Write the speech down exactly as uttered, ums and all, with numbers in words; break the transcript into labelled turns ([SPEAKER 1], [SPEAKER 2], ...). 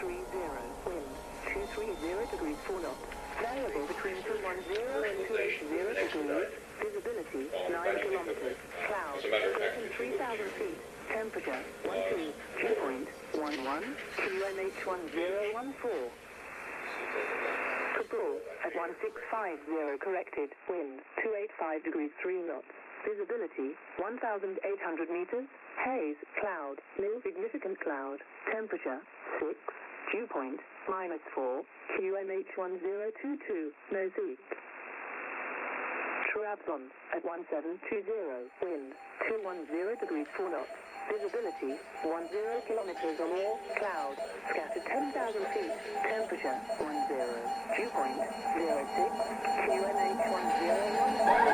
[SPEAKER 1] three zero, wind two three zero degrees four knots, variable between two one zero and two eight zero degrees, visibility nine kilometers, clouds three thousand feet, temperature one two, dew point one one, Q N H one zero one four. Kabul at one six five zero corrected, wind two eight five degrees three knots, visibility one thousand eight hundred meters, haze, cloud, nil significant cloud, temperature six, dew point minus four, Q N H one zero two two, no seek. Trabzon at one seven two zero, wind two one zero degrees four knots, visibility one zero kilometers or more, cloud, scattered ten thousand feet, temperature one zero, dew point zero six, Q N H one zero one.